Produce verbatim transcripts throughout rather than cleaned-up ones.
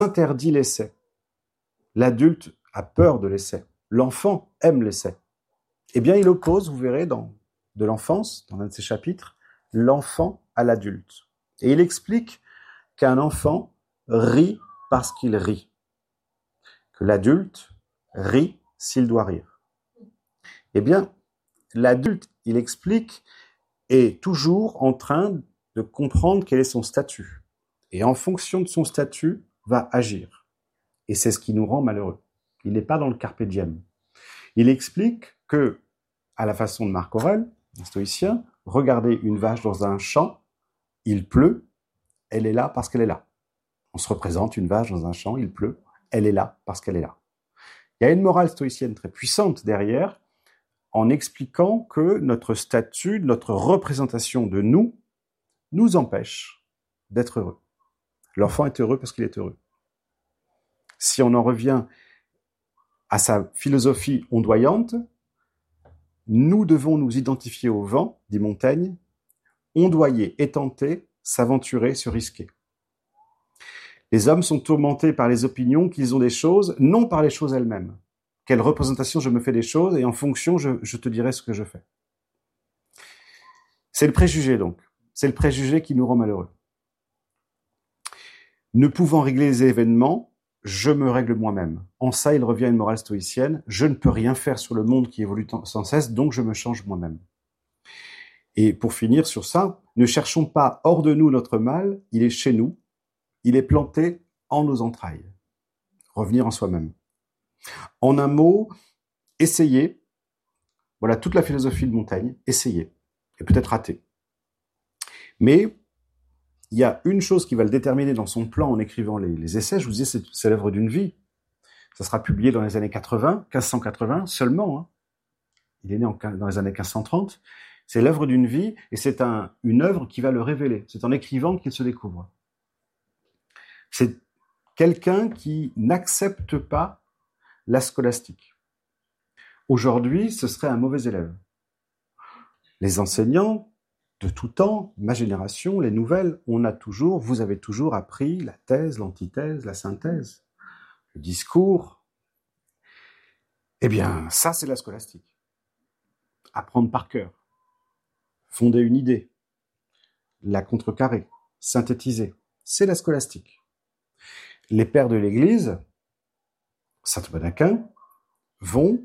interdit l'essai. L'adulte a peur de l'essai. L'enfant aime l'essai. Eh bien, il oppose, vous verrez, dans de l'enfance, dans un de ses chapitres, l'enfant à l'adulte. Et il explique qu'un enfant rit parce qu'il rit, que l'adulte rit s'il doit rire. Eh bien, l'adulte, il explique, est toujours en train de comprendre quel est son statut. Et en fonction de son statut, va agir. Et c'est ce qui nous rend malheureux. Il n'est pas dans le carpe diem. Il explique que, à la façon de Marc Aurèle, un stoïcien, regardez une vache dans un champ, il pleut, elle est là parce qu'elle est là. On se représente une vache dans un champ, il pleut, elle est là parce qu'elle est là. Il y a une morale stoïcienne très puissante derrière, en expliquant que notre statut, notre représentation de nous, nous empêche d'être heureux. L'enfant est heureux parce qu'il est heureux. Si on en revient à sa philosophie ondoyante, nous devons nous identifier au vent, dit Montaigne, ondoyer et tenter, s'aventurer, se risquer. Les hommes sont tourmentés par les opinions qu'ils ont des choses, non par les choses elles-mêmes. Quelle représentation je me fais des choses, et en fonction, je, je te dirai ce que je fais. C'est le préjugé, donc. C'est le préjugé qui nous rend malheureux. Ne pouvant régler les événements, je me règle moi-même. En ça, il revient à une morale stoïcienne. Je ne peux rien faire sur le monde qui évolue sans cesse, donc je me change moi-même. Et pour finir sur ça, ne cherchons pas hors de nous notre mal, il est chez nous, il est planté en nos entrailles. Revenir en soi-même. En un mot, essayez, voilà toute la philosophie de Montaigne, essayez, et peut-être rater. Mais il y a une chose qui va le déterminer dans son plan en écrivant les, les essais, je vous disais, c'est, c'est l'œuvre d'une vie. Ça sera publié dans les années quatre-vingts, quinze cent quatre-vingts seulement. Hein. Il est né en, dans les années quinze cent trente. C'est l'œuvre d'une vie et c'est un, une œuvre qui va le révéler. C'est en écrivant qu'il se découvre. C'est quelqu'un qui n'accepte pas la scolastique. Aujourd'hui, ce serait un mauvais élève. Les enseignants de tout temps, ma génération, les nouvelles, on a toujours, vous avez toujours appris la thèse, l'antithèse, la synthèse, le discours. Eh bien, ça, c'est la scolastique. Apprendre par cœur, fonder une idée, la contrecarrer, synthétiser, c'est la scolastique. Les pères de l'Église, saint Thomas d'Aquin, vont,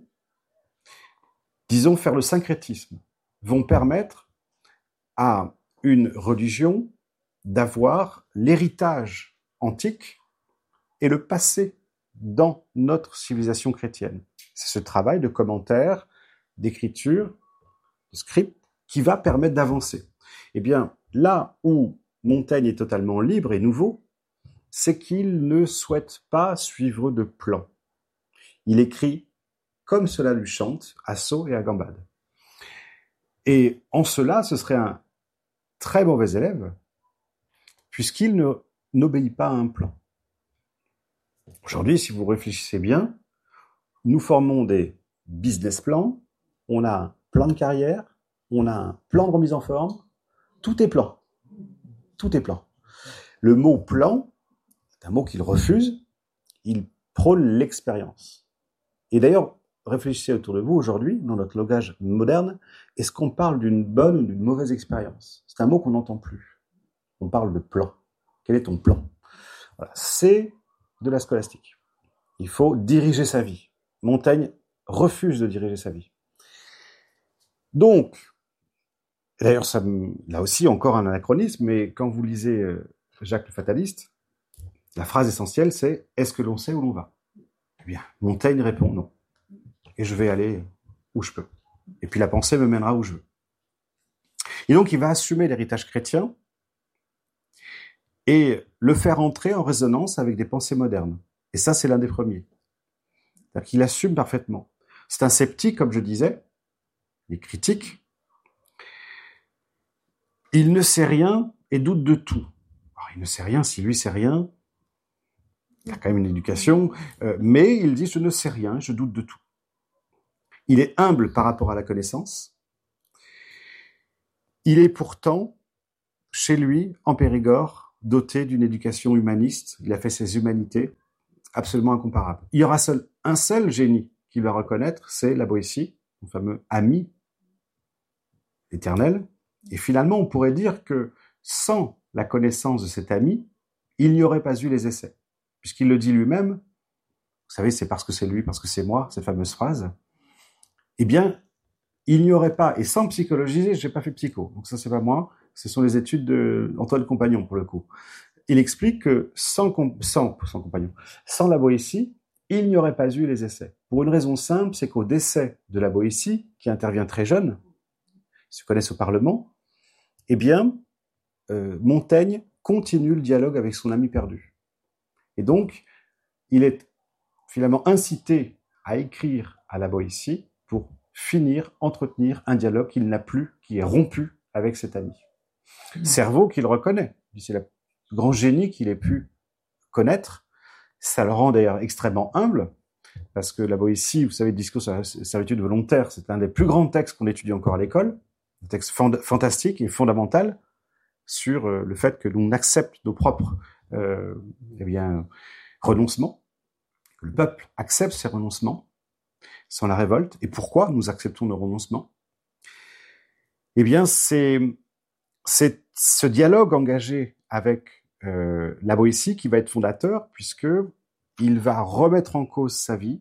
disons, faire le syncrétisme, vont permettre à une religion d'avoir l'héritage antique et le passer dans notre civilisation chrétienne. C'est ce travail de commentaire, d'écriture, de script, qui va permettre d'avancer. Eh bien, là où Montaigne est totalement libre et nouveau, c'est qu'il ne souhaite pas suivre de plan. Il écrit comme cela lui chante, à sot et à gambade. Et en cela, ce serait un très mauvais élève, puisqu'il ne, n'obéit pas à un plan. Aujourd'hui, si vous réfléchissez bien, nous formons des business plans, on a un plan de carrière, on a un plan de remise en forme, tout est plan. Tout est plan. Le mot plan, c'est un mot qu'il refuse, il prône l'expérience. Et d'ailleurs, réfléchissez autour de vous aujourd'hui, dans notre langage moderne, est-ce qu'on parle d'une bonne ou d'une mauvaise expérience ? C'est un mot qu'on n'entend plus. On parle de plan. Quel est ton plan ? Voilà. C'est de la scolastique. Il faut diriger sa vie. Montaigne refuse de diriger sa vie. Donc, d'ailleurs, ça, là aussi, encore un anachronisme, mais quand vous lisez Jacques le Fataliste, la phrase essentielle, c'est « Est-ce que l'on sait où l'on va ?» Eh bien, Montaigne répond « Non. Et je vais aller où je peux. Et puis la pensée me mènera où je veux. » Et donc, il va assumer l'héritage chrétien et le faire entrer en résonance avec des pensées modernes. Et ça, c'est l'un des premiers. C'est-à-dire qu'il assume parfaitement. C'est un sceptique, comme je disais, il est critique. Il ne sait rien et doute de tout. Alors, il ne sait rien, si lui sait rien, il a quand même une éducation, euh, mais il dit « je ne sais rien, je doute de tout ». Il est humble par rapport à la connaissance. Il est pourtant, chez lui, en Périgord, doté d'une éducation humaniste. Il a fait ses humanités, absolument incomparable. Il y aura seul, un seul génie qu'il va reconnaître, c'est la Boétie, son fameux ami éternel. Et finalement, on pourrait dire que sans la connaissance de cet ami, il n'y aurait pas eu les essais. Puisqu'il le dit lui-même, vous savez, c'est parce que c'est lui, parce que c'est moi, cette fameuse phrase, eh bien, il n'y aurait pas, et sans psychologiser, j'ai pas fait psycho, donc ça c'est pas moi, ce sont les études d'Antoine Compagnon pour le coup. Il explique que sans, sans, sans Compagnon, sans la Boétie, il n'y aurait pas eu les essais. Pour une raison simple, c'est qu'au décès de la Boétie, qui intervient très jeune, ils se connaissent au Parlement, eh bien, euh, Montaigne continue le dialogue avec son ami perdu. Et donc, il est finalement incité à écrire à la Boétie pour finir, entretenir un dialogue qu'il n'a plus, qui est rompu avec cet ami. Cerveau qu'il reconnaît, c'est le grand génie qu'il ait pu connaître. Ça le rend d'ailleurs extrêmement humble, parce que la Boétie, vous savez, le discours sur la servitude volontaire, c'est un des plus grands textes qu'on étudie encore à l'école, un texte fond- fantastique et fondamental sur euh, le fait que l'on accepte nos propres euh, eh bien, renoncements, que le peuple accepte ses renoncements sans la révolte. Et pourquoi nous acceptons nos renoncements? Eh bien, c'est, c'est ce dialogue engagé avec euh, la Boétie qui va être fondateur, puisque il va remettre en cause sa vie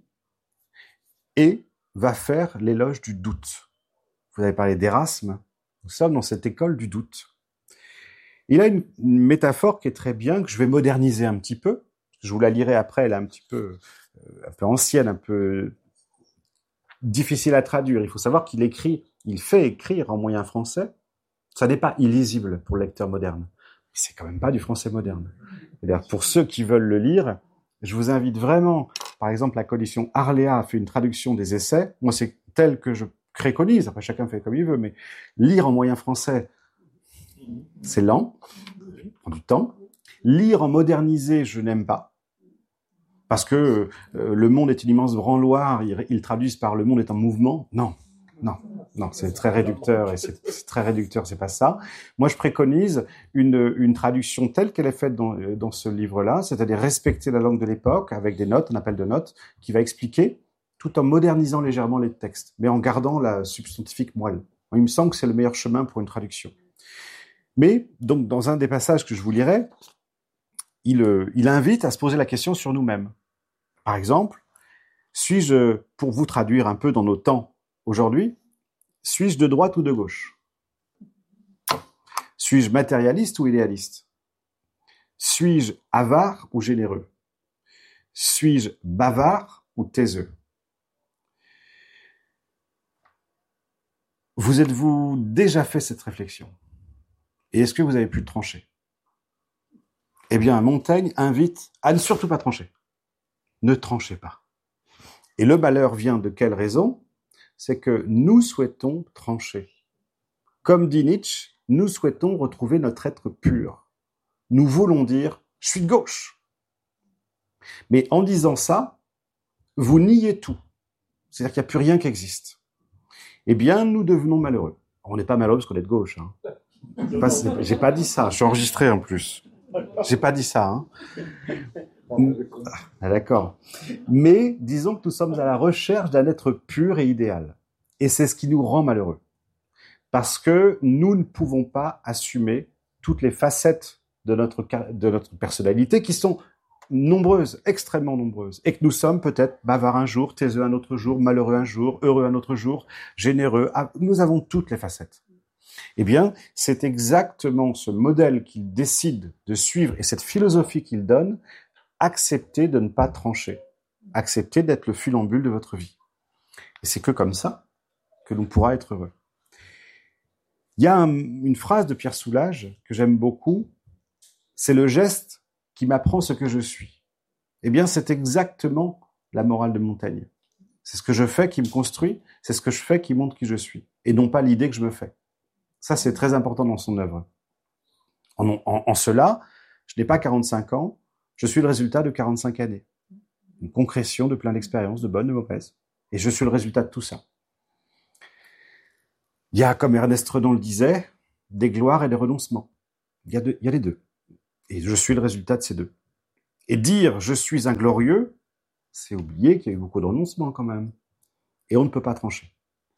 et va faire l'éloge du doute. Vous avez parlé d'Erasme, nous sommes dans cette école du doute. Il a une, une métaphore qui est très bien, que je vais moderniser un petit peu. Je vous la lirai après, elle est un petit peu, euh, un peu ancienne, un peu difficile à traduire. Il faut savoir qu'il écrit, il fait écrire en moyen français. Ça n'est pas illisible pour le lecteur moderne. C'est quand même pas du français moderne. C'est-à-dire, pour ceux qui veulent le lire, je vous invite vraiment, par exemple, la collection Arléa a fait une traduction des essais. Moi, c'est tel que je préconise. Après, chacun fait comme il veut, mais lire en moyen français, c'est lent, ça prend du temps. Lire en modernisé, je n'aime pas. Parce que euh, le monde est une immense branloire, ils, ils traduisent par le monde est en mouvement. Non, non, non, c'est très réducteur et c'est, c'est très réducteur, c'est pas ça. Moi, je préconise une, une traduction telle qu'elle est faite dans, dans ce livre-là, c'est-à-dire respecter la langue de l'époque avec des notes, un appel de notes, qui va expliquer tout en modernisant légèrement les textes, mais en gardant la substantifique moelle. Il me semble que c'est le meilleur chemin pour une traduction. Mais, donc, dans un des passages que je vous lirai, il, euh, il invite à se poser la question sur nous-mêmes. Par exemple, suis-je, pour vous traduire un peu dans nos temps aujourd'hui, suis-je de droite ou de gauche? Suis-je matérialiste ou idéaliste? Suis-je avare ou généreux? Suis-je bavard ou taiseux? Vous êtes-vous déjà fait cette réflexion? Et est-ce que vous avez pu trancher? Eh bien, Montaigne invite à ne surtout pas trancher. Ne tranchez pas. Et le malheur vient de quelle raison? C'est que nous souhaitons trancher. Comme dit Nietzsche, nous souhaitons retrouver notre être pur. Nous voulons dire « je suis de gauche ». Mais en disant ça, vous niez tout. C'est-à-dire qu'il n'y a plus rien qui existe. Eh bien, nous devenons malheureux. On n'est pas malheureux parce qu'on est de gauche. Hein. J'ai pas, j'ai pas dit ça, je suis enregistré en plus. J'ai pas dit ça. Hein. Ah, d'accord. Mais disons que nous sommes à la recherche d'un être pur et idéal. Et c'est ce qui nous rend malheureux. Parce que nous ne pouvons pas assumer toutes les facettes de notre, de notre personnalité qui sont nombreuses, extrêmement nombreuses. Et que nous sommes peut-être bavards un jour, taiseux un autre jour, malheureux un jour, heureux un autre jour, généreux. Nous avons toutes les facettes. Eh bien, c'est exactement ce modèle qu'il décide de suivre et cette philosophie qu'il donne, accepter de ne pas trancher, accepter d'être le funambule de votre vie. Et c'est que comme ça que l'on pourra être heureux. Il y a un, une phrase de Pierre Soulages que j'aime beaucoup, c'est le geste qui m'apprend ce que je suis. Eh bien, c'est exactement la morale de Montaigne. C'est ce que je fais qui me construit, c'est ce que je fais qui montre qui je suis, et non pas l'idée que je me fais. Ça, c'est très important dans son œuvre. En, en, en cela, je n'ai pas quarante-cinq ans, je suis le résultat de quarante-cinq années. Une concrétion de plein d'expériences, de bonnes, de mauvaises. Et je suis le résultat de tout ça. Il y a, comme Ernest Renan le disait, des gloires et des renoncements. Il y a, deux, il y a les deux. Et je suis le résultat de ces deux. Et dire « je suis un glorieux », c'est oublier qu'il y a eu beaucoup de renoncements quand même. Et on ne peut pas trancher.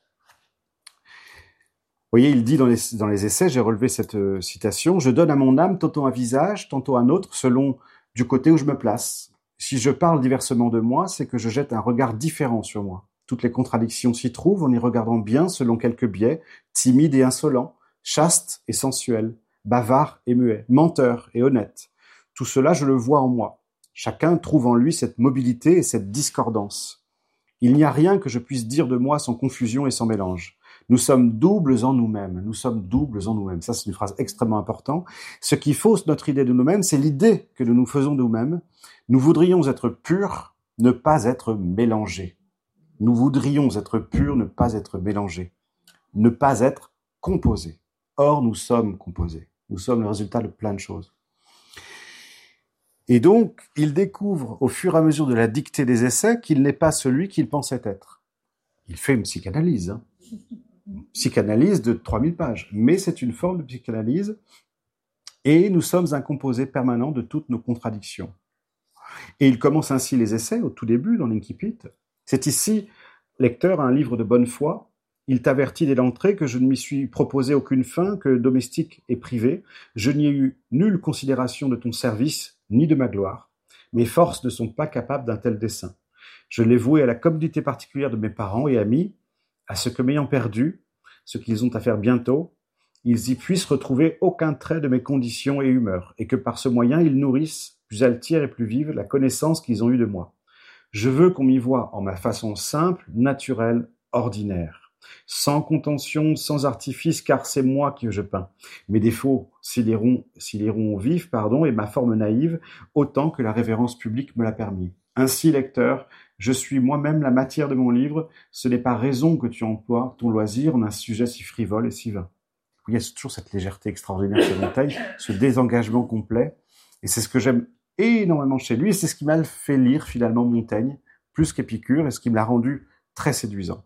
Vous voyez, il dit dans les, dans les essais, j'ai relevé cette euh, citation, « Je donne à mon âme tantôt un visage, tantôt un autre, selon du côté où je me place. Si je parle diversement de moi, c'est que je jette un regard différent sur moi. Toutes les contradictions s'y trouvent en y regardant bien selon quelques biais, timide et insolent, chaste et sensuel, bavard et muet, menteur et honnête. Tout cela, je le vois en moi. Chacun trouve en lui cette mobilité et cette discordance. Il n'y a rien que je puisse dire de moi sans confusion et sans mélange. Nous sommes doubles en nous-mêmes. Nous sommes doubles en nous-mêmes. Ça, c'est une phrase extrêmement importante. Ce qui fausse notre idée de nous-mêmes, c'est l'idée que nous nous faisons de nous-mêmes. Nous voudrions être purs, ne pas être mélangés. Nous voudrions être purs, ne pas être mélangés. Ne pas être composés. Or, nous sommes composés. Nous sommes le résultat de plein de choses. Et donc, il découvre au fur et à mesure de la dictée des essais qu'il n'est pas celui qu'il pensait être. Il fait une psychanalyse, hein. Une psychanalyse de trois mille pages, mais c'est une forme de psychanalyse et nous sommes un composé permanent de toutes nos contradictions. Et il commence ainsi les essais au tout début dans l'Incipit. C'est ici, lecteur, un livre de bonne foi. Il t'avertit dès l'entrée que je ne m'y suis proposé aucune fin que domestique et privée. Je n'y ai eu nulle considération de ton service ni de ma gloire. Mes forces ne sont pas capables d'un tel dessein. Je l'ai voué à la commodité particulière de mes parents et amis, à ce que m'ayant perdu, ce qu'ils ont à faire bientôt, ils y puissent retrouver aucun trait de mes conditions et humeurs, et que par ce moyen ils nourrissent, plus altière et plus vive, la connaissance qu'ils ont eue de moi. Je veux qu'on m'y voie en ma façon simple, naturelle, ordinaire, sans contention, sans artifice, car c'est moi que je peins. Mes défauts, s'ils iront, s'ils iront vifs, pardon, et ma forme naïve, autant que la révérence publique me l'a permis. Ainsi, lecteur, je suis moi-même la matière de mon livre, ce n'est pas raison que tu emploies ton loisir en un sujet si frivole et si vain. Il y a toujours cette légèreté extraordinaire chez Montaigne, ce désengagement complet, et c'est ce que j'aime énormément chez lui, et c'est ce qui m'a fait lire finalement Montaigne, plus qu'Épicure, et ce qui me l'a rendu très séduisant.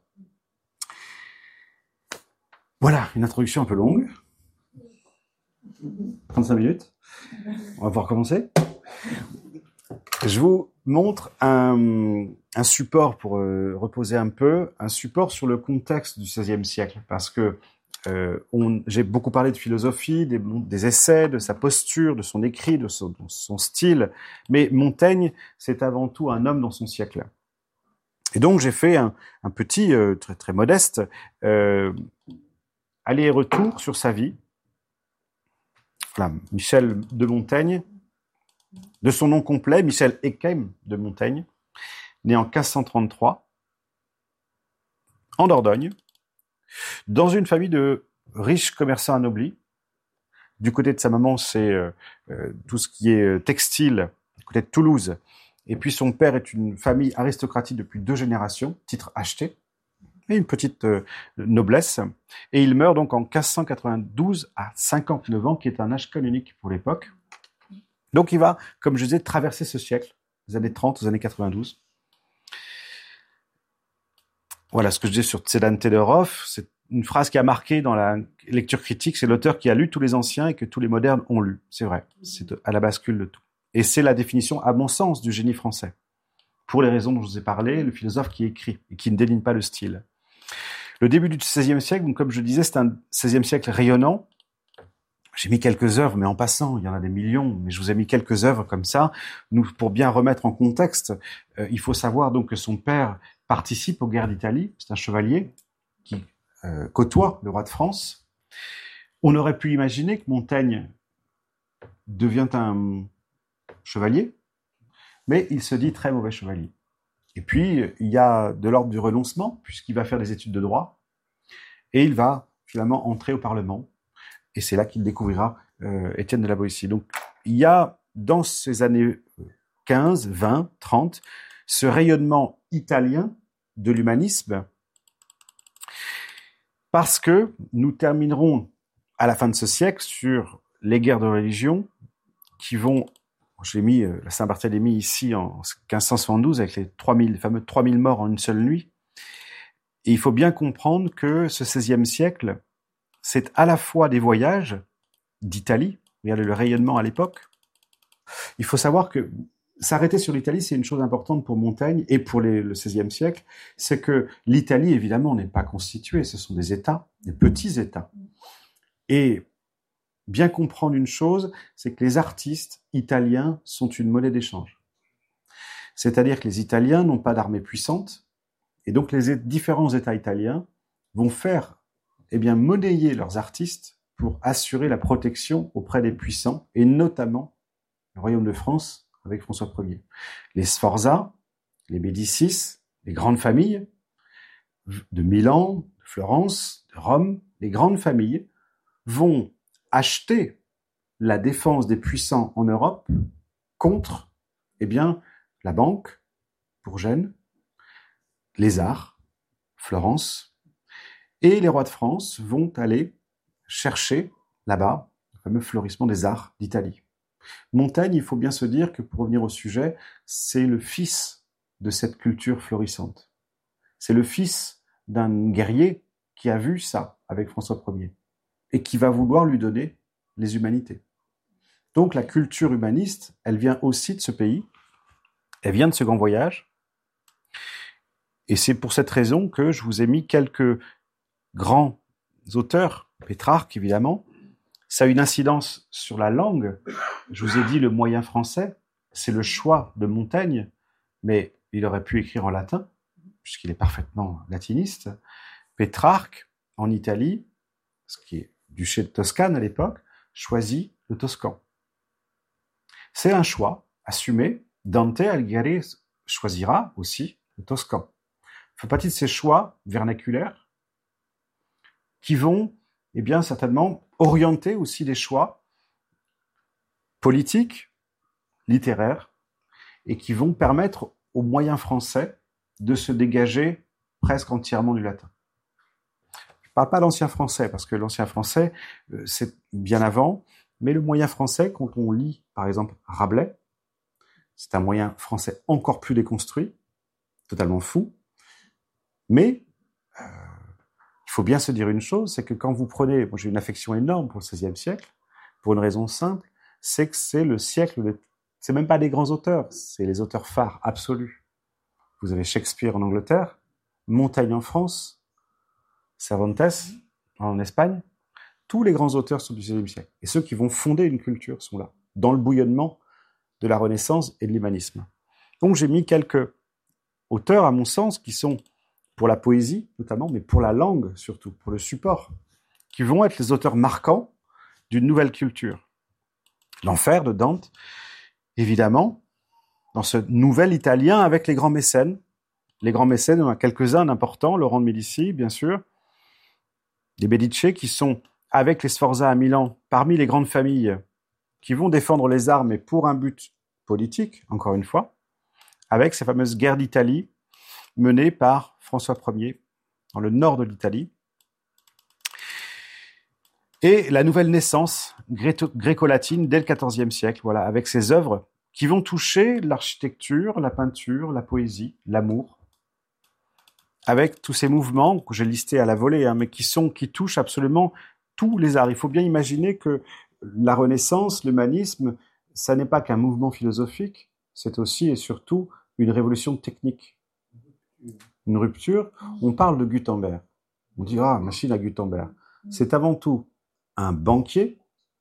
Voilà, une introduction un peu longue. trente-cinq minutes. On va pouvoir commencer. Je vous montre un, un support pour euh, reposer un peu, un support sur le contexte du seizième siècle, parce que euh, on, j'ai beaucoup parlé de philosophie, des, des essais, de sa posture, de son écrit, de son, de son style, mais Montaigne, c'est avant tout un homme dans son siècle. Et donc j'ai fait un, un petit, euh, très très modeste, euh, aller et retour sur sa vie. Voilà, Michel de Montaigne, de son nom complet, Michel Eckheim de Montaigne, né en quinze cent trente-trois, en Dordogne, dans une famille de riches commerçants anoblis. Du côté de sa maman, c'est euh, euh, tout ce qui est textile, du côté de Toulouse. Et puis son père est une famille aristocratique depuis deux générations, titre acheté, et une petite euh, noblesse. Et il meurt donc en quinze cent quatre-vingt-douze à cinquante-neuf ans, qui est un âge canonique pour l'époque. Donc il va, comme je disais, traverser ce siècle, les années trente aux années quatre-vingt-douze. Voilà ce que je dis sur Tsedan Tedorov, c'est une phrase qui a marqué dans la lecture critique, c'est l'auteur qui a lu tous les anciens et que tous les modernes ont lu. C'est vrai, c'est à la bascule de tout. Et c'est la définition, à mon sens, du génie français. Pour les raisons dont je vous ai parlé, le philosophe qui écrit et qui ne déligne pas le style. Le début du seizième siècle, donc comme je disais, c'est un seizième siècle rayonnant. J'ai mis quelques œuvres, mais en passant, il y en a des millions, mais je vous ai mis quelques œuvres comme ça. Nous, pour bien remettre en contexte, euh, il faut savoir donc que son père participe aux guerres d'Italie. C'est un chevalier qui euh, côtoie le roi de France. On aurait pu imaginer que Montaigne devient un chevalier, mais il se dit très mauvais chevalier. Et puis, il y a de l'ordre du renoncement, puisqu'il va faire des études de droit, et il va finalement entrer au Parlement. Et c'est là qu'il découvrira euh, Étienne de la Boétie. Donc, il y a dans ces années quinze, vingt, trente, ce rayonnement italien de l'humanisme, parce que nous terminerons à la fin de ce siècle sur les guerres de religion qui vont, j'ai mis euh, la Saint-Barthélemy ici en quinze cent soixante-douze avec les trois mille, les fameux trois mille morts en une seule nuit. Et il faut bien comprendre que ce seizième siècle, c'est à la fois des voyages d'Italie, regardez le rayonnement à l'époque, Il faut savoir que s'arrêter sur l'Italie, c'est une chose importante pour Montaigne et pour les, le seizième siècle, c'est que l'Italie, évidemment, n'est pas constituée, ce sont des États, des petits États. Et bien comprendre une chose, c'est que les artistes italiens sont une monnaie d'échange. C'est-à-dire que les Italiens n'ont pas d'armée puissante, et donc les différents États italiens vont faire, eh bien, monnayer leurs artistes pour assurer la protection auprès des puissants, et notamment le royaume de France avec François Ier. Les Sforza, les Médicis, les grandes familles de Milan, de Florence, de Rome, les grandes familles vont acheter la défense des puissants en Europe contre, eh bien, la banque pour Gênes, les arts, Florence, et les rois de France vont aller chercher là-bas le fameux florissement des arts d'Italie. Montaigne, il faut bien se dire que, pour revenir au sujet, c'est le fils de cette culture florissante. C'est le fils d'un guerrier qui a vu ça avec François Ier et qui va vouloir lui donner les humanités. Donc la culture humaniste, elle vient aussi de ce pays, elle vient de ce grand voyage, et c'est pour cette raison que je vous ai mis quelques grands auteurs, Pétrarque évidemment. Ça a une incidence sur la langue. Je vous ai dit le moyen français, c'est le choix de Montaigne, mais il aurait pu écrire en latin, puisqu'il est parfaitement latiniste. Pétrarque, en Italie, ce qui est duché de Toscane à l'époque, choisit le toscan. C'est un choix assumé. Dante Alighieri choisira aussi le toscan. Ça fait partie de ces choix vernaculaires qui vont, eh bien, certainement orienter aussi des choix politiques, littéraires, et qui vont permettre aux moyens français de se dégager presque entièrement du latin. Je ne parle pas d'ancien français, parce que l'ancien français, euh, c'est bien avant, mais le moyen français, quand on lit, par exemple, Rabelais, c'est un moyen français encore plus déconstruit, totalement fou, mais euh, il faut bien se dire une chose, c'est que quand vous prenez, moi j'ai une affection énorme pour le seizième siècle, pour une raison simple, c'est que c'est le siècle, de, c'est même pas des grands auteurs, c'est les auteurs phares absolus. Vous avez Shakespeare en Angleterre, Montaigne en France, Cervantes en Espagne, tous les grands auteurs sont du seizième siècle. Et ceux qui vont fonder une culture sont là, dans le bouillonnement de la Renaissance et de l'humanisme. Donc j'ai mis quelques auteurs, à mon sens, qui sont pour la poésie notamment, mais pour la langue surtout, pour le support, qui vont être les auteurs marquants d'une nouvelle culture. L'Enfer de Dante, évidemment, dans ce nouvel italien avec les grands mécènes. Les grands mécènes, il y en a quelques-uns d'importants, Laurent de Médicis, bien sûr, des Medici qui sont, avec les Sforza à Milan, parmi les grandes familles qui vont défendre les arts, mais pour un but politique, encore une fois, avec ces fameuses guerres d'Italie menées par François Ier dans le nord de l'Italie. Et la nouvelle naissance gréco-latine dès le quatorzième siècle, voilà, avec ces œuvres qui vont toucher l'architecture, la peinture, la poésie, l'amour, avec tous ces mouvements que j'ai listés à la volée, hein, mais qui sont, qui touchent absolument tous les arts. Il faut bien imaginer que la Renaissance, l'humanisme, ça n'est pas qu'un mouvement philosophique, c'est aussi et surtout une révolution technique, une rupture. On parle de Gutenberg. On dit, ah, machine à Gutenberg. C'est avant tout un banquier,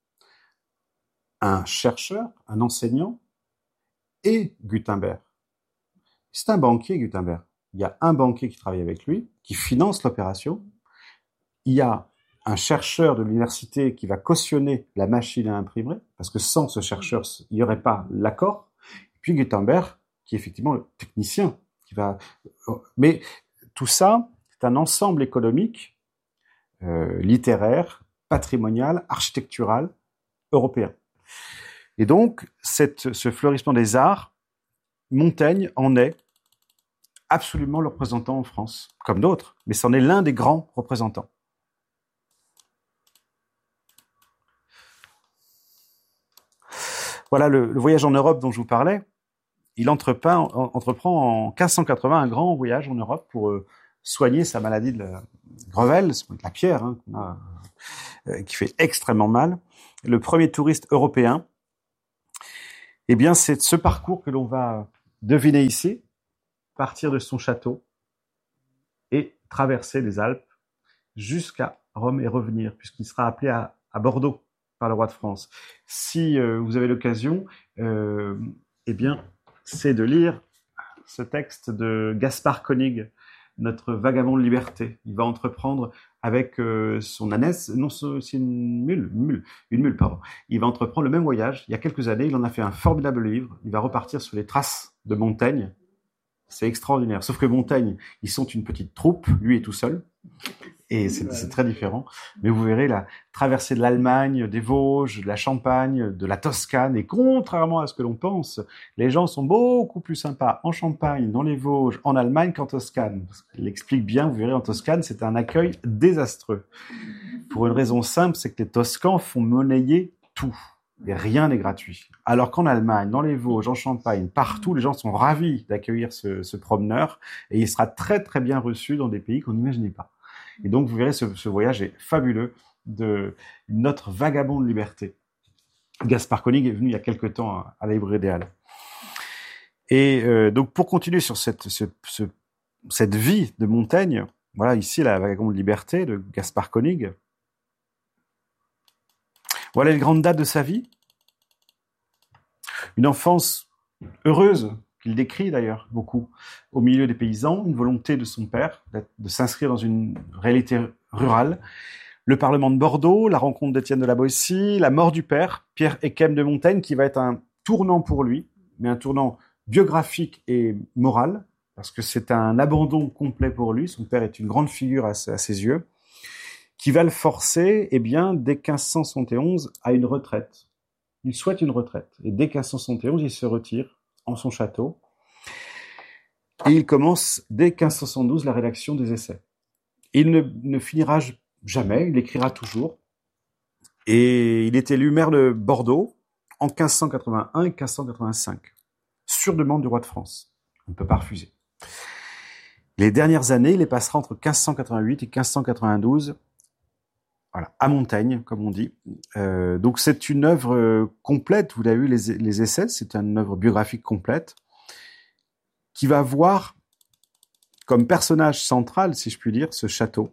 un chercheur, un enseignant et Gutenberg. C'est un banquier, Gutenberg. Il y a un banquier qui travaille avec lui, qui finance l'opération. Il y a un chercheur de l'université qui va cautionner la machine à imprimer, parce que sans ce chercheur, il n'y aurait pas l'accord. Et puis Gutenberg, qui est effectivement le technicien, qui va. Mais tout ça, c'est un ensemble économique, euh, littéraire, patrimonial, architectural, européen. Et donc, cette, ce fleurissement des arts, Montaigne en est absolument le représentant en France, comme d'autres, mais c'en est l'un des grands représentants. Voilà le, le voyage en Europe dont je vous parlais. Il entreprend, entreprend en quinze cent quatre-vingts un grand voyage en Europe pour euh, soigner sa maladie de la Grenelle, de la pierre, hein, qu'on a, euh, qui fait extrêmement mal. Le premier touriste européen. Eh bien, c'est ce parcours que l'on va deviner ici, partir de son château et traverser les Alpes jusqu'à Rome et revenir, puisqu'il sera appelé à, à Bordeaux par le roi de France. Si euh, vous avez l'occasion, euh, eh bien, c'est de lire ce texte de Gaspard Koenig, notre vagabond de liberté. Il va entreprendre avec euh, son ânesse, non, c'est une mule, une mule, une mule, pardon. Il va entreprendre le même voyage. Il y a quelques années, il en a fait un formidable livre. Il va repartir sur les traces de Montaigne. C'est extraordinaire. Sauf que Montaigne, ils sont une petite troupe, lui est tout seul. Et c'est, c'est très différent. Mais vous verrez la traversée de l'Allemagne, des Vosges, de la Champagne, de la Toscane. Et contrairement à ce que l'on pense, les gens sont beaucoup plus sympas en Champagne, dans les Vosges, en Allemagne qu'en Toscane. Il explique bien, vous verrez, en Toscane, c'est un accueil désastreux. Pour une raison simple, c'est que les Toscans font monnayer tout. Et rien n'est gratuit. Alors qu'en Allemagne, dans les Vosges, en Champagne, partout, les gens sont ravis d'accueillir ce, ce promeneur. Et il sera très très bien reçu dans des pays qu'on n'imaginait pas. Et donc, vous verrez, ce, ce voyage est fabuleux de notre vagabond de liberté. Gaspard Koenig est venu il y a quelque temps à, à la librairie des Halles. Et euh, donc, pour continuer sur cette, ce, ce, cette vie de Montaigne, voilà, ici, la vagabond de liberté de Gaspard Koenig. Voilà les grandes dates de sa vie. Une enfance heureuse, qu'il décrit d'ailleurs beaucoup, au milieu des paysans, une volonté de son père de s'inscrire dans une réalité rurale, le Parlement de Bordeaux, la rencontre d'Étienne de la Boétie, la mort du père, Pierre Esquem de Montaigne, qui va être un tournant pour lui, mais un tournant biographique et moral, parce que c'est un abandon complet pour lui. Son père est une grande figure à ses yeux, qui va le forcer, eh bien, dès quinze cent soixante et onze, à une retraite. Il souhaite une retraite. Et dès quinze cent soixante et onze, il se retire en son château. Et il commence, dès quinze cent soixante-douze, la rédaction des essais. Il ne, ne finira jamais, il écrira toujours. Et il est élu maire de Bordeaux en quinze cent quatre-vingt-un et quinze cent quatre-vingt-cinq, sur demande du roi de France. On ne peut pas refuser. Les dernières années, il les passera entre quinze cent quatre-vingt-huit et quinze cent quatre-vingt-douze, voilà, à Montaigne, comme on dit. Euh, donc c'est une œuvre euh, complète, vous l'avez vu, les, les essais, c'est une œuvre biographique complète, qui va voir comme personnage central, si je puis dire, ce château.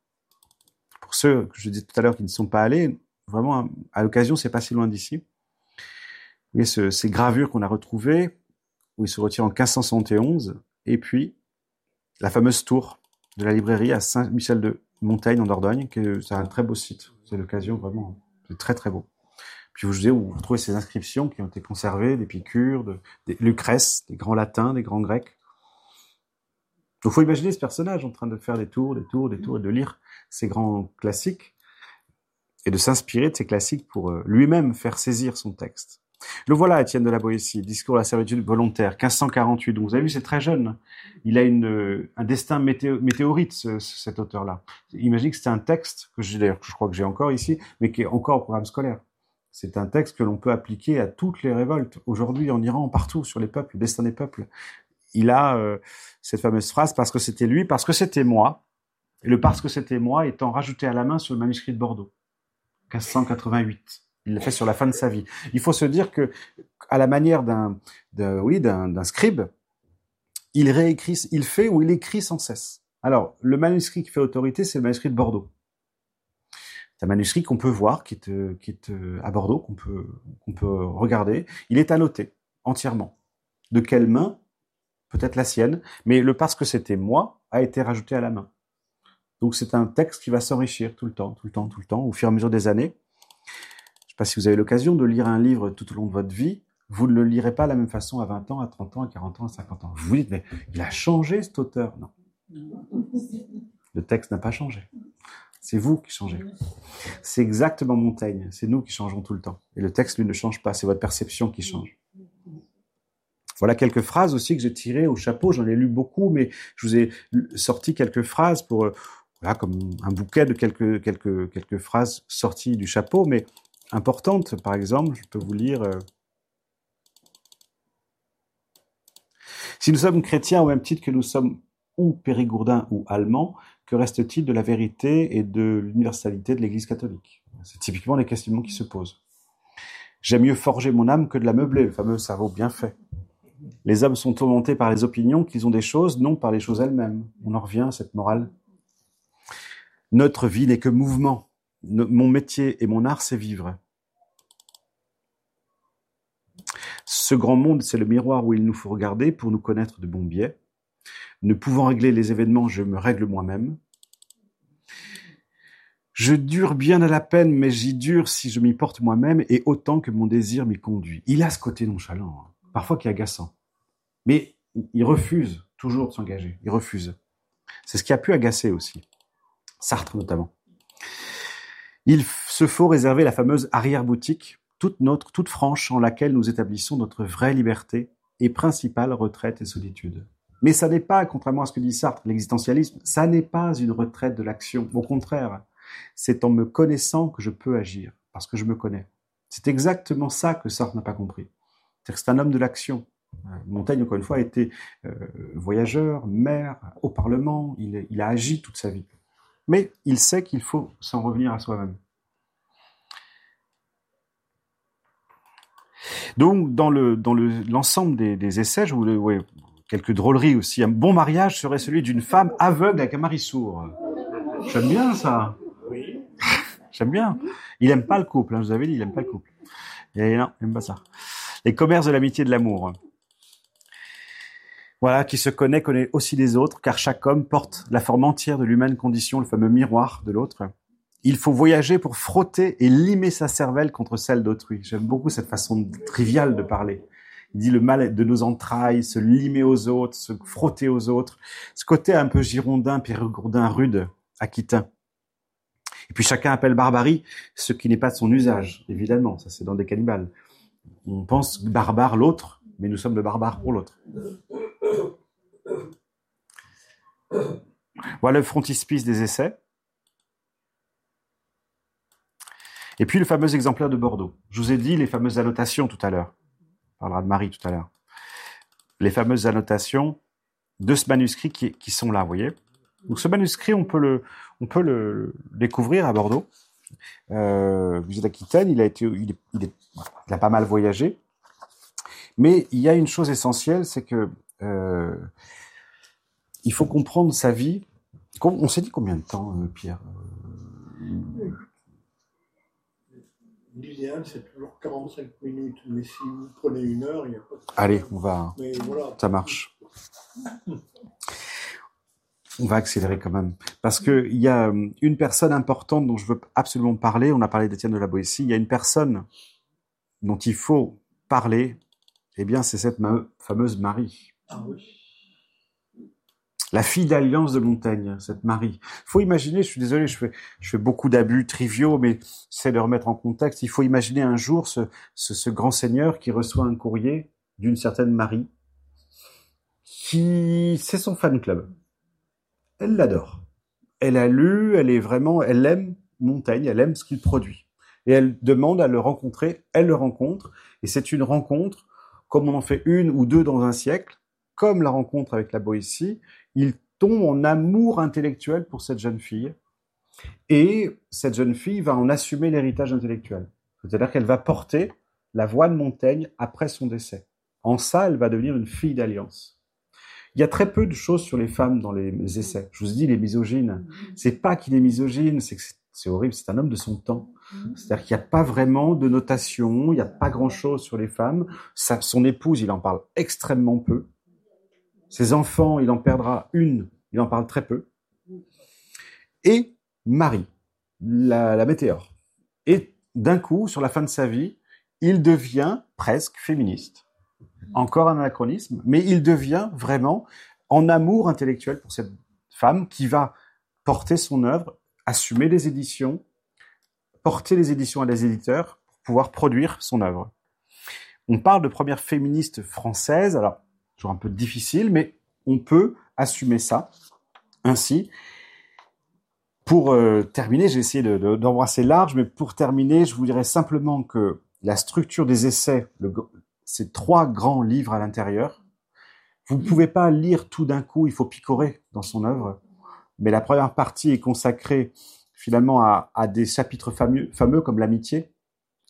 Pour ceux que je disais tout à l'heure qui ne sont pas allés, vraiment, à l'occasion, c'est pas si loin d'ici. Vous voyez ce, ces gravures qu'on a retrouvées, où il se retire en quinze cent soixante et onze, et puis la fameuse tour de la librairie à Saint-Michel de Montaigne en Dordogne, que c'est un très beau site. C'est l'occasion vraiment, c'est très très beau. Puis vous vous retrouvez ces inscriptions qui ont été conservées, des piqûres, de, des Lucrèce, des grands latins, des grands grecs. Donc il faut imaginer ce personnage en train de faire des tours, des tours, des tours, et de lire ces grands classiques, et de s'inspirer de ces classiques pour lui-même faire saisir son texte. Le voilà, Étienne de la Boétie, Discours de la servitude volontaire, quinze cent quarante-huit. Donc vous avez vu, c'est très jeune. Il a une, un destin météo, météorite, ce, cet auteur-là. Imaginez que c'est un texte, que j'ai d'ailleurs, je crois que j'ai encore ici, mais qui est encore au programme scolaire. C'est un texte que l'on peut appliquer à toutes les révoltes. Aujourd'hui, en Iran, partout, sur les peuples, le destin des peuples. Il a euh, cette fameuse phrase, parce que c'était lui, parce que c'était moi. Et le parce que c'était moi étant rajouté à la main sur le manuscrit de Bordeaux. quinze cent quatre-vingt-huit. Il l'a fait sur la fin de sa vie. Il faut se dire que, à la manière d'un, de, oui, d'un, d'un scribe, il réécrit, il fait ou il écrit sans cesse. Alors, le manuscrit qui fait autorité, c'est le manuscrit de Bordeaux. C'est un manuscrit qu'on peut voir, qui est, qui est à Bordeaux, qu'on peut, qu'on peut regarder. Il est annoté, entièrement. De quelle main? Peut-être la sienne. Mais le parce que c'était moi a été rajouté à la main. Donc c'est un texte qui va s'enrichir tout le temps, tout le temps, tout le temps, au fur et à mesure des années. Je ne sais pas si vous avez l'occasion de lire un livre tout au long de votre vie, vous ne le lirez pas de la même façon à vingt ans, à trente ans, à quarante ans, à cinquante ans. Vous vous dites, mais il a changé cet auteur. Non. Le texte n'a pas changé. C'est vous qui changez. C'est exactement Montaigne. C'est nous qui changeons tout le temps. Et le texte, lui, ne change pas. C'est votre perception qui change. Voilà quelques phrases aussi que j'ai tirées au chapeau. J'en ai lu beaucoup, mais je vous ai sorti quelques phrases pour, voilà, comme un bouquet de quelques, quelques, quelques phrases sorties du chapeau, mais importantes. Par exemple, je peux vous lire... Euh, si nous sommes chrétiens au même titre que nous sommes ou périgourdins ou allemands, que reste-t-il de la vérité et de l'universalité de l'Église catholique? C'est typiquement les questionnements qui se posent. J'aime mieux forger mon âme que de la meubler, le fameux cerveau bien fait. Les hommes sont tourmentés par les opinions qu'ils ont des choses, non par les choses elles-mêmes. On en revient à cette morale. Notre vie n'est que mouvement. Mon métier et mon art, c'est vivre. Ce grand monde, c'est le miroir où il nous faut regarder pour nous connaître de bons biais. Ne pouvant régler les événements, je me règle moi-même. Je dure bien à la peine, mais j'y dure si je m'y porte moi-même et autant que mon désir m'y conduit. Il a ce côté nonchalant, hein, parfois qui est agaçant. Mais il refuse toujours de s'engager. Il refuse. C'est ce qui a pu agacer aussi. Sartre notamment. Il se faut réserver la fameuse arrière-boutique, toute notre, toute franche, en laquelle nous établissons notre vraie liberté et principale retraite et solitude. Mais ça n'est pas, contrairement à ce que dit Sartre, l'existentialisme, ça n'est pas une retraite de l'action. Au contraire, c'est en me connaissant que je peux agir, parce que je me connais. C'est exactement ça que Sartre n'a pas compris. C'est-à-dire que c'est un homme de l'action. Montaigne, encore une fois, a été euh, voyageur, maire, au Parlement, il, il a agi toute sa vie. Mais il sait qu'il faut s'en revenir à soi-même. Donc, dans le dans le l'ensemble des, des essais, je voulais ouais, quelques drôleries aussi. Un bon mariage serait celui d'une femme aveugle avec un mari sourd. J'aime bien ça. Oui. J'aime bien. Il aime pas le couple, hein, je vous avais dit, il aime pas le couple. Et non, il aime pas ça. Les commerces de l'amitié et de l'amour. Voilà, qui se connaît, connaît aussi les autres, car chaque homme porte la forme entière de l'humaine condition, le fameux miroir de l'autre. Il faut voyager pour frotter et limer sa cervelle contre celle d'autrui. J'aime beaucoup cette façon triviale de parler. Il dit le mal de nos entrailles, se limer aux autres, se frotter aux autres. Ce côté un peu girondin, périgourdin, rude, aquitain. Et puis chacun appelle barbarie ce qui n'est pas de son usage, évidemment. Ça, c'est dans des cannibales. On pense barbare l'autre, mais nous sommes le barbare pour l'autre. Voilà le frontispice des essais. Et puis le fameux exemplaire de Bordeaux. Je vous ai dit les fameuses annotations tout à l'heure. On parlera de Marie tout à l'heure. Les fameuses annotations de ce manuscrit qui, qui sont là, vous voyez. Donc ce manuscrit, on peut le, on peut le découvrir à Bordeaux. Euh, musée d'Aquitaine, il a été, il, est, il, est, il a pas mal voyagé. Mais il y a une chose essentielle, c'est que euh, il faut comprendre sa vie. On s'est dit combien de temps, Pierre? L'idéal, c'est toujours quarante-cinq minutes, mais si vous prenez une heure, il n'y a pas de... Allez, on va... Mais voilà. Ça marche. On va accélérer quand même. Parce que il y a une personne importante dont je veux absolument parler. On a parlé d'Étienne de la Boétie. Il y a une personne dont il faut parler. Eh bien, c'est cette ma- fameuse Marie. Ah oui. La fille d'alliance de Montaigne, cette Marie. Faut imaginer, je suis désolé, je fais, je fais beaucoup d'abus triviaux, mais c'est de remettre en contexte. Il faut imaginer un jour ce, ce, ce grand seigneur qui reçoit un courrier d'une certaine Marie, qui, c'est son fan club. Elle l'adore. Elle a lu, elle est vraiment, elle aime Montaigne, elle aime ce qu'il produit. Et elle demande à le rencontrer, elle le rencontre, et c'est une rencontre, comme on en fait une ou deux dans un siècle, comme la rencontre avec la Boétie, il tombe en amour intellectuel pour cette jeune fille, et cette jeune fille va en assumer l'héritage intellectuel. C'est-à-dire qu'elle va porter la voix de Montaigne après son décès. En ça, elle va devenir une fille d'alliance. Il y a très peu de choses sur les femmes dans les essais. Je vous dis, les misogynes. C'est pas qu'il est misogyne, c'est que c'est, c'est horrible, c'est un homme de son temps. C'est-à-dire qu'il n'y a pas vraiment de notation, il n'y a pas grand-chose sur les femmes. Sa, son épouse, il en parle extrêmement peu. Ses enfants, il en perdra une, il en parle très peu. Et Marie, la, la météore. Et d'un coup, sur la fin de sa vie, il devient presque féministe. Encore un anachronisme, mais il devient vraiment en amour intellectuel pour cette femme qui va porter son œuvre, assumer les éditions, porter les éditions à des éditeurs pour pouvoir produire son œuvre. On parle de première féministe française, alors toujours un peu difficile, mais on peut assumer ça ainsi. Pour euh, terminer, j'ai essayé de, de, d'embrasser large, mais pour terminer, je vous dirais simplement que la structure des essais, le, ces trois grands livres à l'intérieur, vous ne pouvez pas lire tout d'un coup, il faut picorer dans son œuvre, mais la première partie est consacrée finalement à, à des chapitres fameux, fameux comme l'amitié,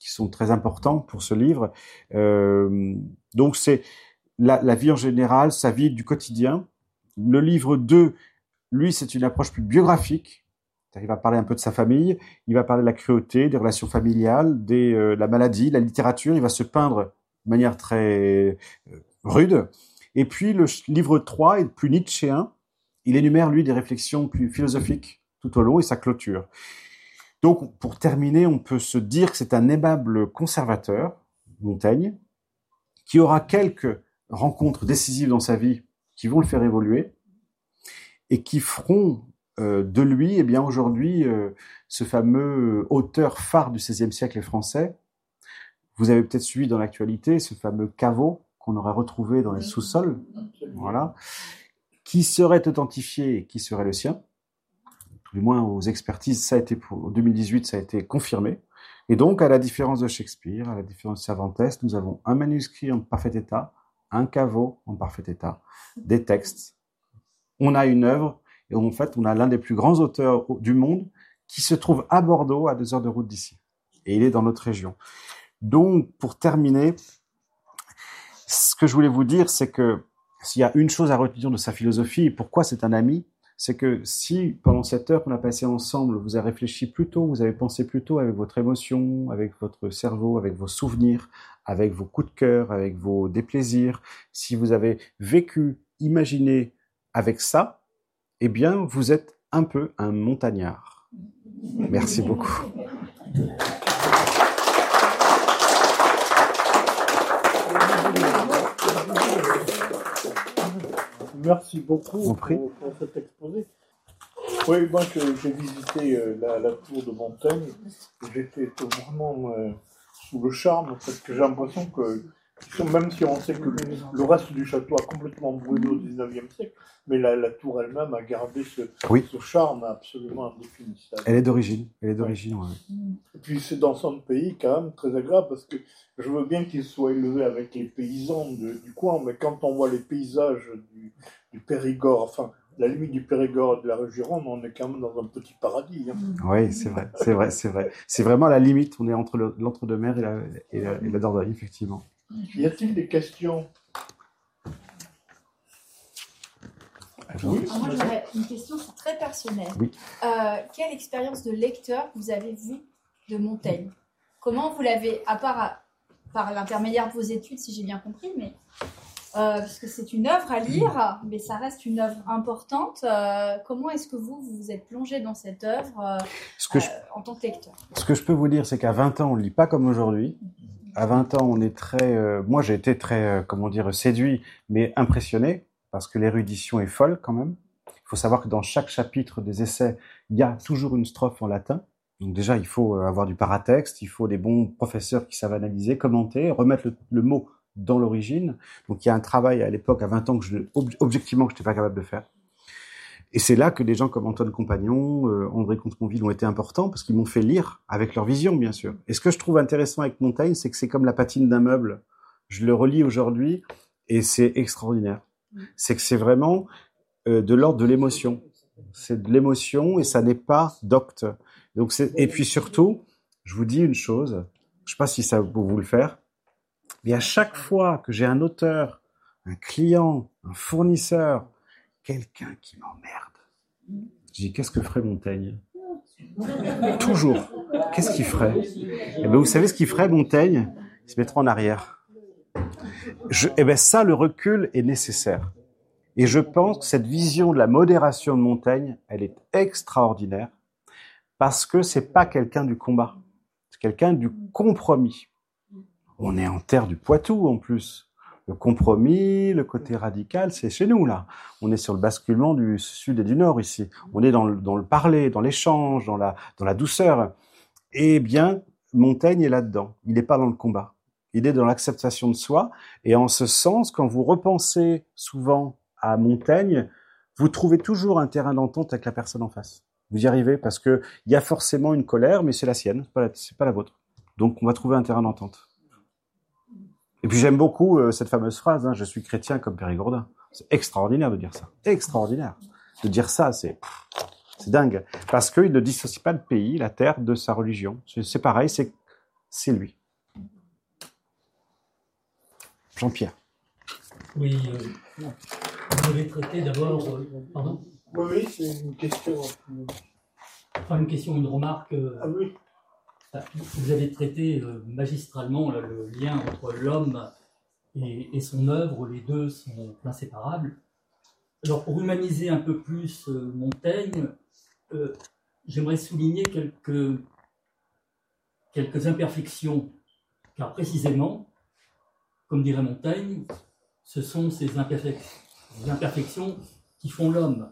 qui sont très importants pour ce livre. Euh, donc c'est la, la vie en général, sa vie du quotidien. Le livre deux, lui, c'est une approche plus biographique. Il va parler un peu de sa famille, il va parler de la cruauté, des relations familiales, des, euh, la maladie, la littérature. Il va se peindre de manière très euh, rude. Et puis le livre trois est plus nietzschéen. Il énumère, lui, des réflexions plus philosophiques tout au long et sa clôture. Donc, pour terminer, on peut se dire que c'est un aimable conservateur, Montaigne, qui aura quelques rencontres décisives dans sa vie qui vont le faire évoluer et qui feront euh, de lui, eh bien, aujourd'hui, euh, ce fameux auteur phare du seizième siècle français. Vous avez peut-être suivi dans l'actualité ce fameux caveau qu'on aurait retrouvé dans les sous-sols, voilà, qui serait authentifié et qui serait le sien. Du moins aux expertises, ça a été pour, en deux mille dix-huit, ça a été confirmé. Et donc, à la différence de Shakespeare, à la différence de Cervantes, nous avons un manuscrit en parfait état, un caveau en parfait état, des textes. On a une œuvre, et en fait, on a l'un des plus grands auteurs du monde qui se trouve à Bordeaux, à deux heures de route d'ici. Et il est dans notre région. Donc, pour terminer, ce que je voulais vous dire, c'est que s'il y a une chose à retenir de sa philosophie, et pourquoi c'est un ami, c'est que si, pendant cette heure qu'on a passée ensemble, vous avez réfléchi plus tôt, vous avez pensé plus tôt avec votre émotion, avec votre cerveau, avec vos souvenirs, avec vos coups de cœur, avec vos déplaisirs, si vous avez vécu, imaginé avec ça, eh bien, vous êtes un peu un montagnard. Merci beaucoup. Merci beaucoup pour, pour cet exposé. Oui, moi j'ai visité euh, la, la tour de Montaigne. J'étais vraiment euh, sous le charme parce que j'ai l'impression que, même si on sait que le, le reste du château a complètement brûlé au dix-neuvième siècle, mais la, la tour elle-même a gardé ce, oui. ce charme absolument indéfinissable. Elle est d'origine, elle est d'origine, ouais. Et puis c'est dans son pays quand même très agréable parce que je veux bien qu'il soit élevé avec les paysans de, du coin, mais quand on voit les paysages du, du Périgord, enfin la limite du Périgord et de la Gironde, on est quand même dans un petit paradis. Hein. Oui, c'est vrai, c'est vrai, c'est vrai. C'est vraiment la limite, on est entre le, l'entre-deux-mers et la, et, la, et la Dordogne, effectivement. Y a-t-il des questions? Oui. Alors moi, j'aurais une question, c'est très personnelle. Oui. Euh, quelle expérience de lecteur vous avez vue de Montaigne? Comment vous l'avez, à part à, par l'intermédiaire de vos études, si j'ai bien compris, mais euh, parce que c'est une œuvre à lire, mais ça reste une œuvre importante. Euh, comment est-ce que vous vous êtes plongé dans cette œuvre euh, ce que je, euh, en tant que lecteur? Ce que je peux vous dire, c'est qu'à vingt ans, on ne lit pas comme aujourd'hui. À vingt ans, on est très... Euh, moi, j'ai été très, euh, comment dire, séduit, mais impressionné, parce que l'érudition est folle quand même. Il faut savoir que dans chaque chapitre des essais, il y a toujours une strophe en latin. Donc déjà, il faut avoir du paratexte, il faut des bons professeurs qui savent analyser, commenter, remettre le, le mot dans l'origine. Donc il y a un travail à l'époque, à vingt ans, que je, ob, objectivement, que je n'étais pas capable de faire. Et c'est là que des gens comme Antoine Compagnon, euh, André Comte-Sponville ont été importants, parce qu'ils m'ont fait lire avec leur vision, bien sûr. Et ce que je trouve intéressant avec Montaigne, c'est que c'est comme la patine d'un meuble. Je le relis aujourd'hui, et c'est extraordinaire. C'est que c'est vraiment euh, de l'ordre de l'émotion. C'est de l'émotion, et ça n'est pas docte. Donc c'est... Et puis surtout, je vous dis une chose, je ne sais pas si ça peut vous le faire, mais à chaque fois que j'ai un auteur, un client, un fournisseur, quelqu'un qui m'emmerde, je dis, qu'est-ce que ferait Montaigne? Toujours. Qu'est-ce qu'il ferait? Et ben, vous savez ce qu'il ferait, Montaigne? Il se mettrait en arrière. Je... Et ben ça, le recul est nécessaire. Et je pense que cette vision de la modération de Montaigne, elle est extraordinaire, parce que c'est pas quelqu'un du combat, c'est quelqu'un du compromis. On est en terre du Poitou, en plus. Le compromis, le côté radical, c'est chez nous, là. On est sur le basculement du sud et du nord, ici. On est dans le, dans le parler, dans l'échange, dans la, dans la douceur. Eh bien, Montaigne est là-dedans. Il n'est pas dans le combat. Il est dans l'acceptation de soi. Et en ce sens, quand vous repensez souvent à Montaigne, vous trouvez toujours un terrain d'entente avec la personne en face. Vous y arrivez parce que il y a forcément une colère, mais c'est la sienne, c'est pas la, c'est pas la vôtre. Donc, on va trouver un terrain d'entente. Et puis j'aime beaucoup euh, cette fameuse phrase, hein, je suis chrétien comme Périgourdin. C'est extraordinaire de dire ça. Extraordinaire. De dire ça, c'est, c'est dingue. Parce qu'il ne dissocie pas le pays, la terre, de sa religion. C'est, c'est pareil, c'est, c'est lui. Jean-Pierre. Oui, euh, vous avez traité d'abord... Euh, pardon ? Oui, oui, c'est une question. Enfin, une question, une remarque. Euh, ah oui. Vous avez traité euh, magistralement là, le lien entre l'homme et, et son œuvre. Les deux sont inséparables. Alors, pour humaniser un peu plus euh, Montaigne, euh, j'aimerais souligner quelques, quelques imperfections, car précisément, comme dirait Montaigne, ce sont ces imperfec- imperfections qui font l'homme.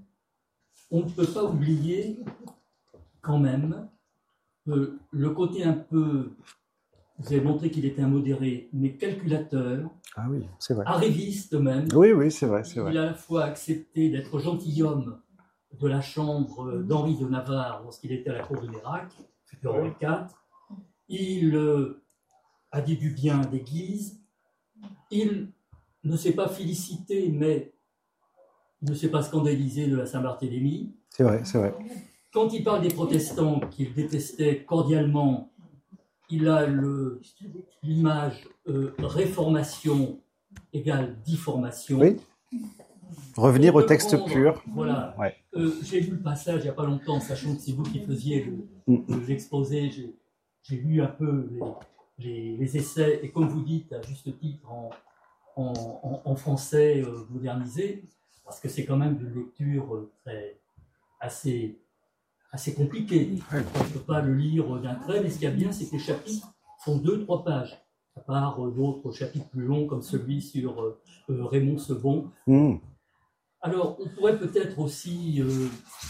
On ne peut pas oublier, quand même, que le côté un peu, vous avez montré qu'il était un modéré, mais calculateur, ah oui, c'est vrai. arriviste même. Oui, oui, c'est vrai, c'est vrai. Il a à la fois accepté d'être gentilhomme de la chambre d'Henri de Navarre lorsqu'il était à la cour de Nérac, futur Henri quatre. Il euh, a dit du bien d'Église. Il ne s'est pas félicité, mais il ne s'est pas scandalisé de la Saint-Barthélemy. C'est vrai, c'est vrai. Quand il parle des protestants qu'il détestait cordialement, il a le, l'image euh, réformation égale difformation. Oui. Revenir au texte prendre, pur. Voilà. Ouais. Euh, j'ai lu le passage il n'y a pas longtemps, sachant que c'est vous qui faisiez le, mm. l'exposé. J'ai, j'ai lu un peu les, les, les essais, et comme vous dites, à juste titre, en, en, en, en français euh, modernisé, parce que c'est quand même une lecture euh, très, assez... assez compliqué. On ne peut pas le lire d'un trait, mais ce qu'il y a bien, c'est que les chapitres font deux, trois pages, à part euh, d'autres chapitres plus longs, comme celui sur euh, euh, Raymond Sebon. Mm. Alors, on pourrait peut-être aussi euh,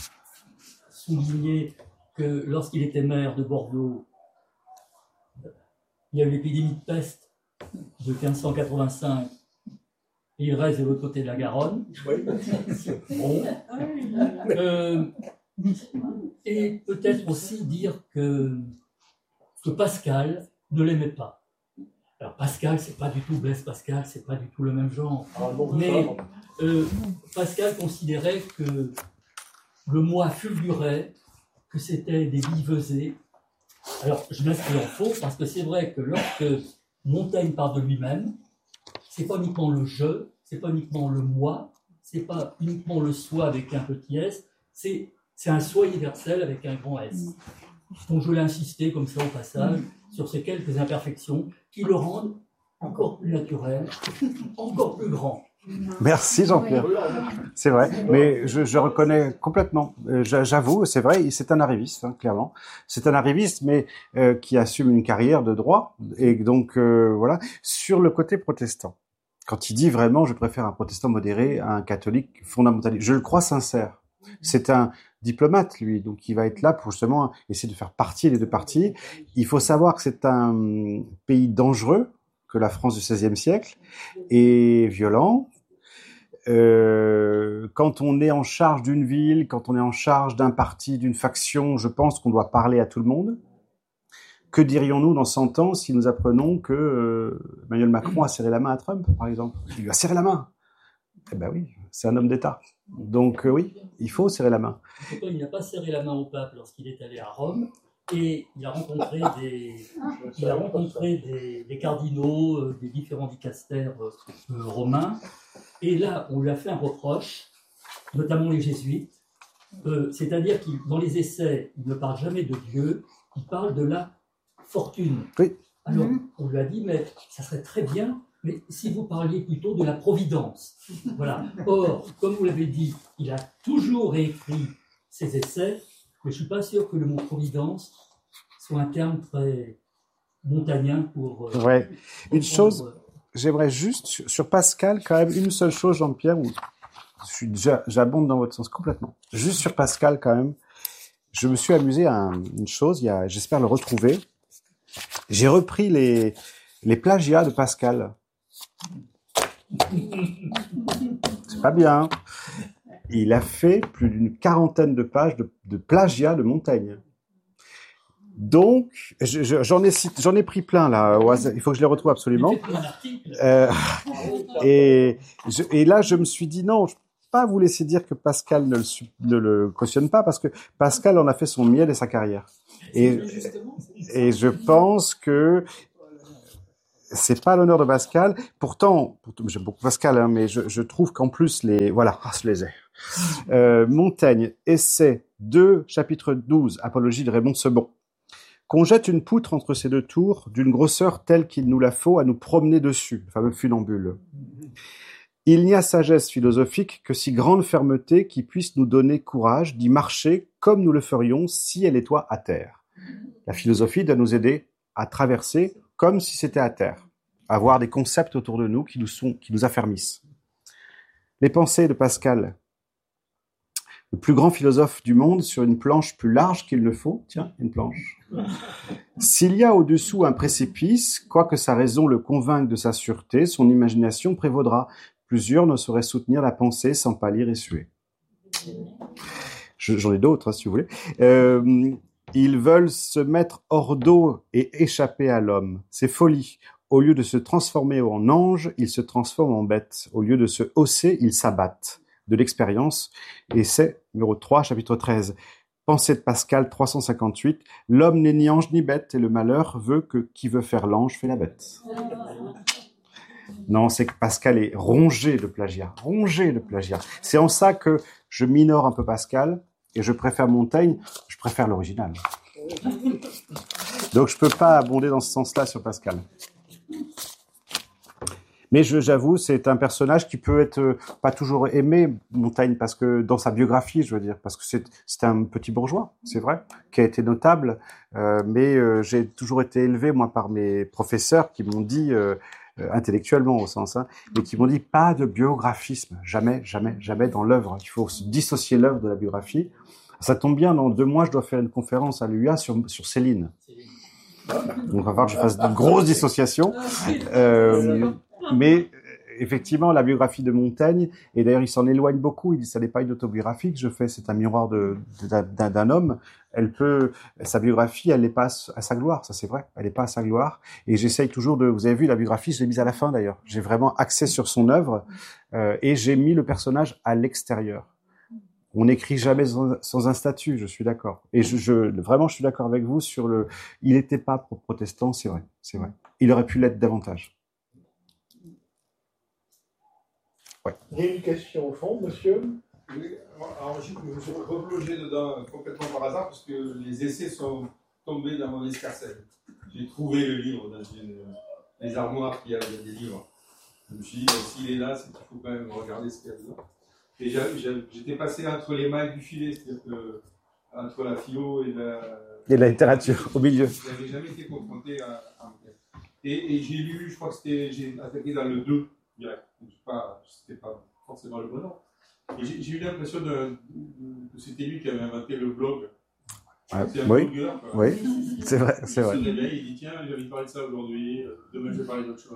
souligner que lorsqu'il était maire de Bordeaux, il y a eu l'épidémie de peste de quinze cent quatre-vingt-cinq, et il reste de l'autre côté de la Garonne. Bon. Euh, Et peut-être aussi dire que, que Pascal ne l'aimait pas. Alors Pascal, c'est pas du tout Blaise Pascal, c'est pas du tout le même genre. Ah bon, mais euh, Pascal considérait que le moi fulgurait, que c'était des billevesées. Alors je m'inscris en faux parce que c'est vrai que lorsque Montaigne parle de lui-même, c'est pas uniquement le je, c'est pas uniquement le moi, c'est pas uniquement le soi avec un petit s, c'est C'est un soi universel avec un grand S. Donc je voulais insister comme ça au passage sur ces quelques imperfections qui le rendent encore plus naturel, encore plus grand. Merci Jean-Pierre. C'est vrai, mais je, je reconnais complètement. J'avoue, c'est vrai, c'est un arriviste, hein, clairement. C'est un arriviste, mais euh, qui assume une carrière de droit. Et donc euh, voilà, sur le côté protestant. Quand il dit vraiment, je préfère un protestant modéré à un catholique fondamentaliste, je le crois sincère. C'est un diplomate, lui, donc il va être là pour justement essayer de faire partie des deux parties. Il faut savoir que c'est un pays dangereux, que la France du seizième siècle, et violent. Euh, quand on est en charge d'une ville, quand on est en charge d'un parti, d'une faction, je pense qu'on doit parler à tout le monde. Que dirions-nous dans cent ans si nous apprenons que euh, Emmanuel Macron a serré la main à Trump, par exemple ? Il lui a serré la main. Eh ben oui, c'est un homme d'État. Donc euh, oui, il faut serrer la main. Pourquoi il n'a pas serré la main au pape lorsqu'il est allé à Rome et il a rencontré des, il a rencontré des, des cardinaux, euh, des différents dicastères euh, euh, romains. Et là, on lui a fait un reproche, notamment les jésuites, euh, c'est-à-dire que dans les essais, il ne parle jamais de Dieu, il parle de la fortune. Oui. Alors, on lui a dit, mais ça serait très bien, mais si vous parliez plutôt de la providence. Voilà. Or, comme vous l'avez dit, il a toujours réécrit ses essais, mais je ne suis pas sûr que le mot providence soit un terme très montagnien pour... Euh, ouais. pour une chose, euh, j'aimerais juste, sur, sur Pascal, quand même, une seule chose, Jean-Pierre, où je suis déjà, j'abonde dans votre sens complètement. Juste sur Pascal, quand même, je me suis amusé à un, une chose, il y a, j'espère le retrouver. J'ai repris les, les plagiats de Pascal. C'est pas bien. Il a fait plus d'une quarantaine de pages de, de plagiat de Montaigne. Donc, je, je, j'en ai cité, j'en ai pris plein là. Au hasard. Il faut que je les retrouve absolument. Euh, et, je, et là, je me suis dit non, je peux pas vous laisser dire que Pascal ne le, ne le cautionne pas parce que Pascal en a fait son miel et sa carrière. Et, et je pense que c'est pas l'honneur de Pascal. Pourtant, pourtant j'aime beaucoup Pascal, hein, mais je, je trouve qu'en plus les, voilà, ah, je les ai. Euh, Montaigne, Essai deux, chapitre douze, Apologie de Raymond Sebon. Qu'on jette une poutre entre ces deux tours, d'une grosseur telle qu'il nous la faut à nous promener dessus, le fameux funambule. Il n'y a sagesse philosophique que si grande fermeté qui puisse nous donner courage d'y marcher comme nous le ferions si elle était à terre. La philosophie doit nous aider à traverser comme si c'était à terre, à avoir des concepts autour de nous qui nous sont, qui nous affermissent. Les pensées de Pascal, le plus grand philosophe du monde, sur une planche plus large qu'il ne faut, tiens, une planche. S'il y a au-dessous un précipice, quoique sa raison le convainque de sa sûreté, son imagination prévaudra. Plusieurs ne sauraient soutenir la pensée sans pâlir et suer. Je, j'en ai d'autres, hein, si vous voulez. Euh, ils veulent se mettre hors d'eau et échapper à l'homme. C'est folie. Au lieu de se transformer en ange, ils se transforment en bêtes. Au lieu de se hausser, ils s'abattent. De l'expérience. Et c'est numéro trois, chapitre treize. Pensée de Pascal trois cent cinquante-huit. L'homme n'est ni ange ni bête, et le malheur veut que qui veut faire l'ange fait la bête. Non, c'est que Pascal est rongé de plagiat, rongé de plagiat. C'est en ça que je minore un peu Pascal, et je préfère Montaigne, je préfère l'original. Donc je peux pas abonder dans ce sens-là sur Pascal. Mais je, j'avoue, c'est un personnage qui peut être euh, pas toujours aimé, Montaigne, parce que dans sa biographie, je veux dire, parce que c'est, c'est un petit bourgeois, c'est vrai, qui a été notable, euh, mais euh, j'ai toujours été élevé, moi, par mes professeurs qui m'ont dit, euh, euh, intellectuellement au sens, hein, et qui m'ont dit pas de biographisme, jamais, jamais, jamais dans l'œuvre. Il faut se dissocier l'œuvre de la biographie. Ça tombe bien, dans deux mois, je dois faire une conférence à l'U A sur, sur Céline. Donc, il va falloir que je fasse de grosses dissociations. Euh, Mais effectivement, la biographie de Montaigne, et d'ailleurs il s'en éloigne beaucoup, il dit ça n'est pas une autobiographie que je fais, c'est un miroir de, de, d'un, d'un homme. Elle peut, sa biographie, elle n'est pas à sa gloire, ça c'est vrai, elle n'est pas à sa gloire. Et j'essaye toujours de, vous avez vu la biographie, je l'ai mise à la fin d'ailleurs. J'ai vraiment axé sur son œuvre euh, et j'ai mis le personnage à l'extérieur. On n'écrit jamais sans, sans un statut, je suis d'accord. Et je, je, vraiment, je suis d'accord avec vous sur le, il n'était pas protestant, c'est vrai, c'est vrai. Il aurait pu l'être davantage. Ouais. Il y a une question au fond, monsieur. Oui, alors je me suis replongé dedans complètement par hasard parce que les essais sont tombés dans mon escarcelle. J'ai trouvé le livre dans une, les armoires qui avaient des livres. Je me suis dit, s'il est là, c'est qu'il faut quand même regarder ce qu'il y a dedans. Et j'ai, j'ai, j'étais passé entre les mailles du filet, c'est-à-dire que entre la philo et la, et la littérature, au milieu. Je n'avais jamais été confronté à, à et, et j'ai lu, je crois que c'était, j'ai attaqué dans le deux. Direct. Pas, c'était pas forcément le bon nom. Et j'ai, j'ai eu l'impression de, de, que c'était lui qui avait inventé le blog. Ah, c'est un oui, blogueur. oui, c'est vrai, c'est il vrai. Il se réveille, il dit tiens, j'ai envie de parler de ça aujourd'hui, demain je vais parler d'autre chose.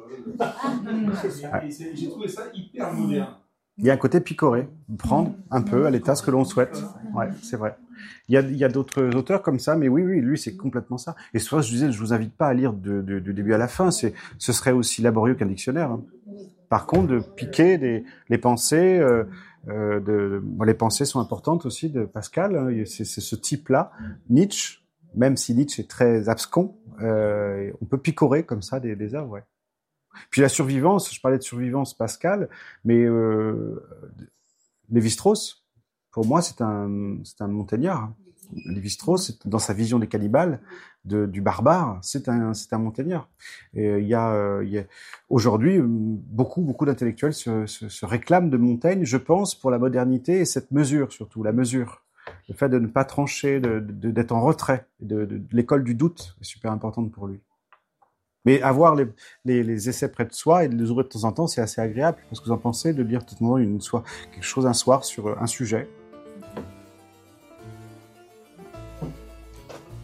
et, et c'est, j'ai trouvé ça hyper moderne. Il y a un côté picoré, prendre un peu à l'état ce que l'on souhaite. Ouais, c'est vrai. Il y a, il y a d'autres auteurs comme ça, mais oui, oui, lui, c'est complètement ça. Et c'est pour ça que je disais, je vous invite pas à lire de, de, du début à la fin. C'est, ce serait aussi laborieux qu'un dictionnaire. Hein. Par contre, de piquer des, les pensées, euh, euh, de, bon, les pensées sont importantes aussi de Pascal. Hein, c'est, c'est ce type-là. Nietzsche, même si Nietzsche est très abscon, euh, on peut picorer comme ça des, des œuvres, ouais. Puis la survivance, je parlais de survivance Pascal, mais euh, Lévi-Strauss, pour moi, c'est un, c'est un montagnard. Lévi-Strauss, dans sa vision des cannibales, de, du barbare, c'est un, c'est un montagnard. Et il y a, il y a aujourd'hui beaucoup, beaucoup d'intellectuels se, se, se réclament de Montaigne, je pense, pour la modernité et cette mesure surtout, la mesure, le fait de ne pas trancher, de, de, d'être en retrait, de, de, de l'école du doute est super importante pour lui. Mais avoir les, les, les essais près de soi et de les ouvrir de temps en temps, c'est assez agréable. Qu'est-ce que vous en pensez de lire de temps en temps une soir, quelque chose un soir sur un sujet?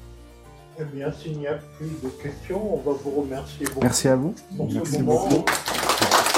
Eh bien, s'il n'y a plus de questions, on va vous remercier beaucoup. Merci à vous. Pour Merci ce moment. beaucoup.